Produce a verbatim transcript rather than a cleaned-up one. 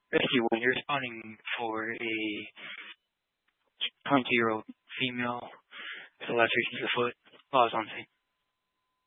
Rescue one, you're responding for a twenty-two-year-old female with a laceration to the foot. Laws on scene.